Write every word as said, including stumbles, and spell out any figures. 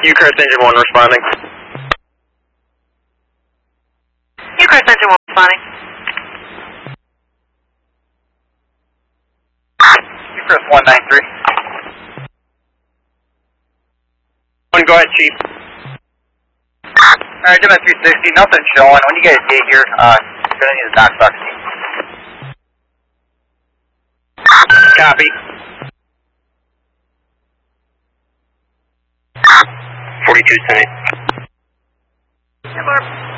Ucrest Engine one responding. Ucrest Engine one responding. Ucrest one nine three. One, go ahead, Chief. Alright, Gemini three sixty, nothing showing. When you guys get here, uh, you're gonna need a dock box. Copy. forty-two, ten eight. Airport.